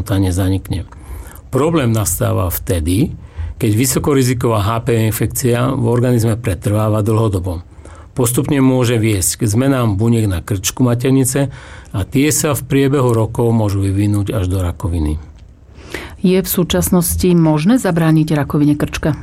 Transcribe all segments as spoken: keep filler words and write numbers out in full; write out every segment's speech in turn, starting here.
spontánne zanikne. Problém nastáva vtedy, keď vysokoriziková há pé vé infekcia v organizme pretrváva dlhodobo. Postupne môže viesť k zmenám buniek na krčku maternice a tie sa v priebehu rokov môžu vyvinúť až do rakoviny. Je v súčasnosti možné zabrániť rakovine krčka?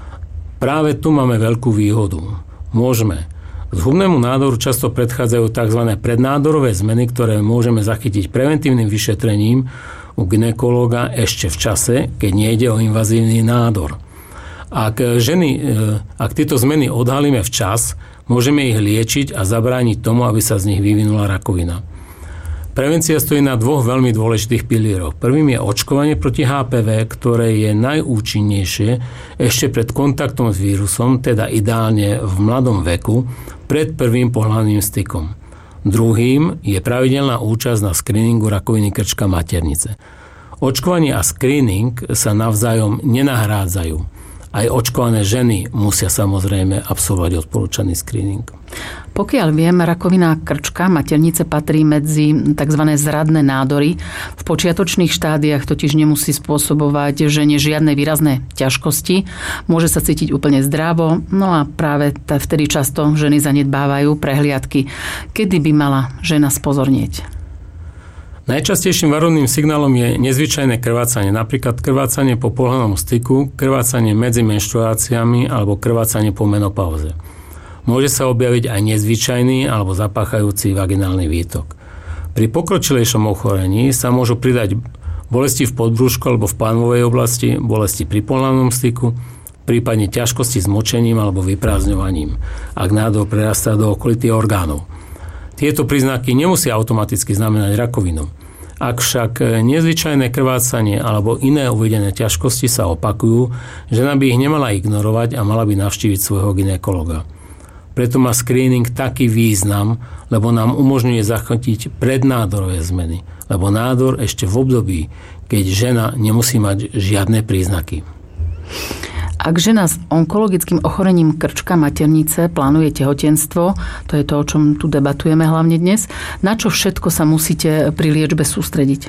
Práve tu máme veľkú výhodu. Môžeme. Zhubnému nádoru často predchádzajú tzv. Prednádorové zmeny, ktoré môžeme zachytiť preventívnym vyšetrením u gynekológa ešte v čase, keď nejde o invazívny nádor. Ak, ženy, ak tieto zmeny odhalíme včas, môžeme ich liečiť a zabrániť tomu, aby sa z nich vyvinula rakovina. Prevencia stojí na dvoch veľmi dôležitých pilieroch. Prvým je očkovanie proti há pé vé, ktoré je najúčinnejšie ešte pred kontaktom s vírusom, teda ideálne v mladom veku, pred prvým pohlavným stykom. Druhým je pravidelná účasť na screeningu rakoviny krčka maternice. Očkovanie a screening sa navzájom nenahrádzajú. Aj očkované ženy musia samozrejme absolvovať odporúčaný screening. Pokiaľ viem, rakovina krčka maternice patrí medzi tzv. Zradné nádory. V počiatočných štádiách totiž nemusí spôsobovať žene žiadne výrazné ťažkosti. Môže sa cítiť úplne zdravo, no a práve vtedy často ženy zanedbávajú prehliadky. Kedy by mala žena spozornieť? Najčastejším varovným signálom je nezvyčajné krvácanie, napríklad krvácanie po pohlavnom styku, krvácanie medzi menštruáciami alebo krvácanie po menopauze. Môže sa objaviť aj nezvyčajný alebo zapáchajúci vaginálny výtok. Pri pokročilejšom ochorení sa môžu pridať bolesti v podbrúšku alebo v pánvovej oblasti, bolesti pri pohlavnom styku, prípadne ťažkosti s močením alebo vyprázdňovaním, ak nádor prerastá do okolitých orgánov. Tieto príznaky nemusia automaticky znamenať rakovinu. Ak však nezvyčajné krvácanie alebo iné uvedené ťažkosti sa opakujú, žena by ich nemala ignorovať a mala by navštíviť svojho gynekologa. Preto má screening taký význam, lebo nám umožňuje zachytiť prednádorové zmeny, lebo nádor ešte v období, keď žena nemusí mať žiadne príznaky. Ak žena s onkologickým ochorením krčka maternice plánuje tehotenstvo, to je to, o čom tu debatujeme hlavne dnes, na čo všetko sa musíte pri liečbe sústrediť?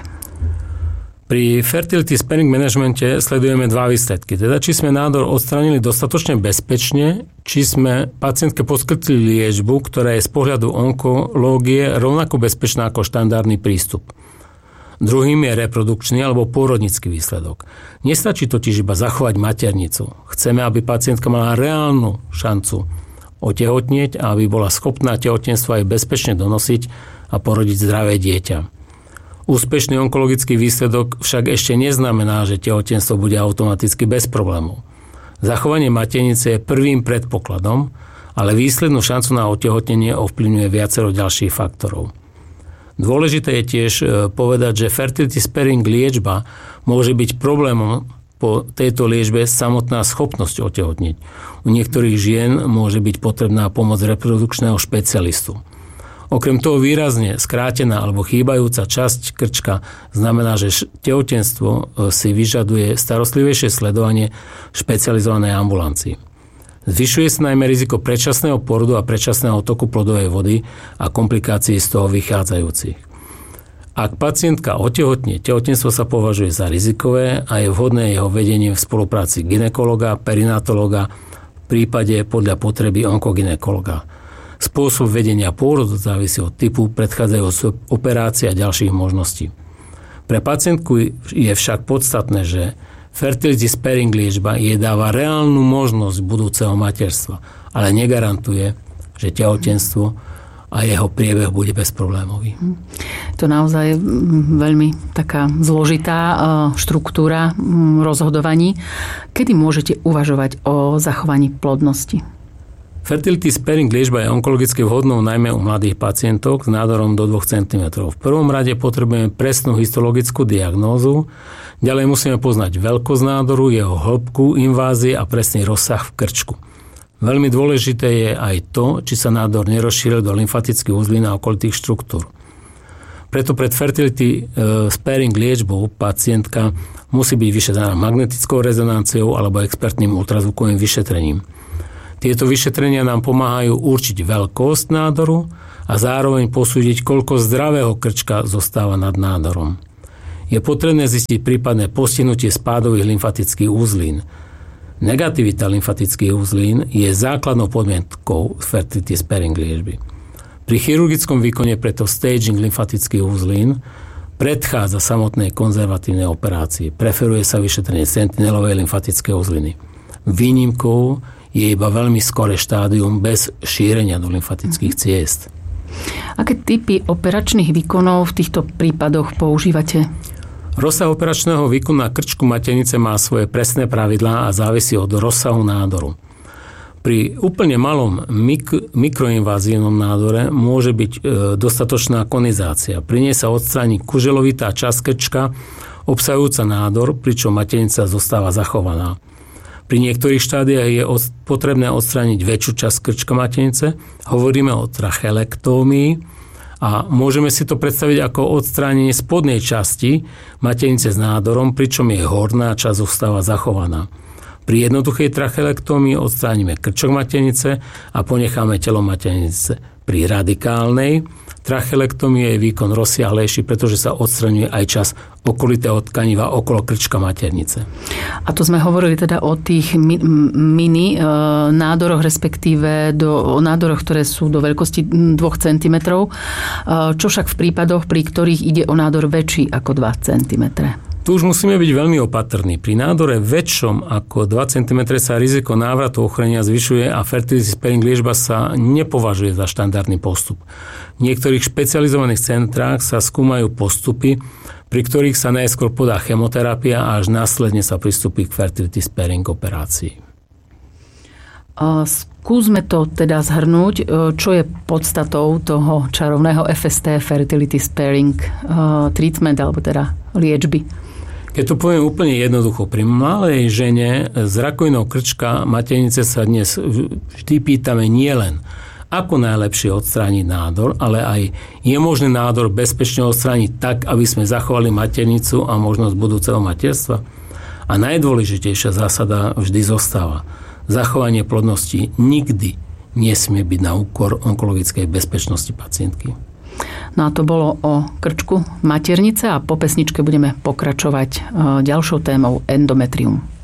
Pri fertility sparing managemente sledujeme dva výsledky. Teda, či sme nádor odstránili dostatočne bezpečne, či sme pacientke poskytli liečbu, ktorá je z pohľadu onkológie rovnako bezpečná ako štandardný prístup. Druhým je reprodukčný alebo pôrodnický výsledok. Nestačí totiž iba zachovať maternicu. Chceme, aby pacientka mala reálnu šancu otehotnieť a aby bola schopná tehotenstvo aj bezpečne donosiť a porodiť zdravé dieťa. Úspešný onkologický výsledok však ešte neznamená, že tehotenstvo bude automaticky bez problémov. Zachovanie maternice je prvým predpokladom, ale výslednú šancu na otehotnenie ovplyvňuje viacero ďalších faktorov. Dôležité je tiež povedať, že fertility sparing liečba môže byť problémom po tejto liečbe samotná schopnosť otehotnieť. U niektorých žien môže byť potrebná pomoc reprodukčného špecialistu. Okrem toho výrazne skrátená alebo chýbajúca časť krčka znamená, že tehotenstvo si vyžaduje starostlivejšie sledovanie v špecializovanej ambulancii. Zvyšuje sa najmä riziko predčasného porodu a predčasného toku plodovej vody a komplikácií z toho vychádzajúcich. Ak pacientka otehotnie, tehotenstvo sa považuje za rizikové a je vhodné jeho vedenie v spolupráci gynekologa, perinatologa, v prípade podľa potreby onkogynekologa. Spôsob vedenia pôrodu závisí od typu predchádzajúcej operácie a ďalších možností. Pre pacientku je však podstatné, že fertility sparing liečba jej dáva reálnu možnosť budúceho materstva, ale negarantuje, že tehotenstvo a jeho priebeh bude bezproblémový. To naozaj veľmi taká zložitá štruktúra rozhodovaní. Kedy môžete uvažovať o zachovaní plodnosti? Fertility sparing liečba je onkologicky vhodnou najmä u mladých pacientov s nádorom do dvoch centimetrov. V prvom rade potrebujeme presnú histologickú diagnózu, ďalej musíme poznať veľkosť nádoru, jeho hĺbku, invázie a presný rozsah v krčku. Veľmi dôležité je aj to, či sa nádor nerozšíril do lymfatických uzlín a okolitých štruktúr. Preto pred fertility sparing liečbou pacientka musí byť vyšetrená magnetickou rezonanciou alebo expertným ultrazvukovým vyšetrením. Tieto vyšetrenia nám pomáhajú určiť veľkosť nádoru a zároveň posúdiť, koľko zdravého krčka zostáva nad nádorom. je potrebné zistiť prípadné postihnutie spádových lymfatických úzlín. Negativita lymfatických úzlín je základnou podmienkou fertility sparing liečby. Pri chirurgickom výkone preto staging lymfatických úzlín predchádza samotnej konzervatívnej operácii. Preferuje sa vyšetrenie sentinelovej lymfatickej úzliny. Výnimkou je iba veľmi skoré štádium bez šírenia do lymfatických ciest. Aké typy operačných výkonov v týchto prípadoch používate? Rozsah operačného výkonu na krčku maternice má svoje presné pravidlá a závisí od rozsahu nádoru. Pri úplne malom mik- mikroinvazívnom nádore môže byť e, dostatočná konizácia. Pri nej sa odstráni kuželovitá časť krčka obsahujúca nádor, pričom maternica zostáva zachovaná. Pri niektorých štádiách je od- potrebné odstrániť väčšiu časť krčka maternice. Hovoríme o trachelektómii. A môžeme si to predstaviť ako odstránenie spodnej časti maternice s nádorom, pričom jej horná časť zostáva zachovaná. Pri jednoduchej trachelektómii odstránime krčok maternice a ponecháme telo maternice. Pri radikálnej trachelektómii je výkon rozsiahlejší, pretože sa odstraňuje aj časť okolitého tkaniva okolo krčka maternice. A to sme hovorili teda o tých mi, mini e, nádoroch, respektíve do, o nádoroch, ktoré sú do veľkosti dva centimetre. E, čo však v prípadoch, pri ktorých ide o nádor väčší ako dva centimetre? Tu už musíme byť veľmi opatrní. Pri nádore väčšom ako dva centimetre sa riziko návratu ochorenia zvyšuje a fertility sparing liečba sa nepovažuje za štandardný postup. V niektorých špecializovaných centrách sa skúmajú postupy, pri ktorých sa najskôr podá chemoterapia a až následne sa pristúpi k fertility sparing operácii. Skúsme to teda zhrnúť, čo je podstatou toho čarovného ef es té, fertility sparing treatment, alebo teda liečby. Keď to poviem úplne jednoducho, pri malej žene s rakovinou krčka maternice sa dnes vždy pýtame nielen, ako najlepšie odstrániť nádor, ale aj je možné nádor bezpečne odstrániť tak, aby sme zachovali maternicu a možnosť budúceho materstva. A najdôležitejšia zásada vždy zostáva. Zachovanie plodnosti nikdy nesmie byť na úkor onkologickej bezpečnosti pacientky. No a to bolo o krčku maternice a po pesničke budeme pokračovať ďalšou témou endometrium.